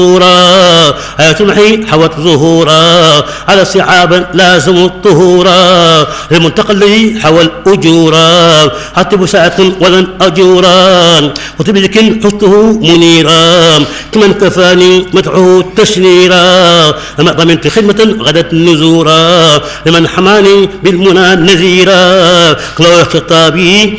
حياة المحي حوت ظهورا على صعابا لازموا الطهورا المنتقى الذي حوى الأجورا حتى بساعة ولن أجورا وتبذك حطه منيرا كمن كفاني مدعو تشنيرا لما ضمنت خدمة غدت نزورا لمن حماني بالمنى نذيرا قلوا خطابي